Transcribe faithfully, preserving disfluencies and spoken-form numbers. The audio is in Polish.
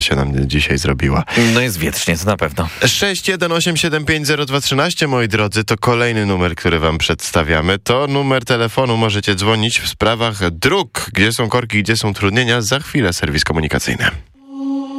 się nam dzisiaj zrobiła. No jest wietrznie, to na pewno. sześć jeden osiem siedem pięć zero dwa trzynaście, moi drodzy, to kolejny numer, który wam przedstawiamy. To numer telefonu, możecie dzwonić w sprawach dróg. Gdzie są korki, gdzie są trudnienia? Za chwilę serwis komunikacyjny.